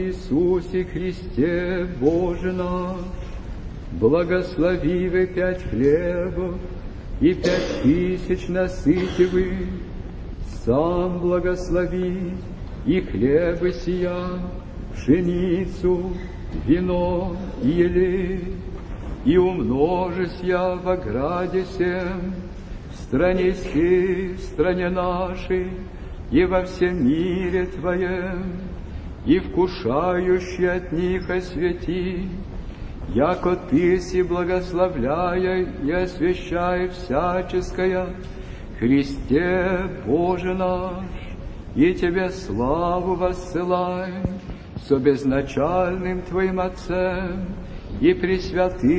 Иисусе Христе, Боже наш, благослови 5 хлебов и 5000 насытивых, сам благослови и хлебы сия, пшеницу, вино и елей, и умножись я в ограде сем, в стране сей, в стране нашей, и во всем мире Твоем, и вкушающий от них освети, яко Ты си благословляя и освящая всяческое, Христе Боже наш, и Тебе славу воссылаем со безначальным Твоим Отцем и пресвятым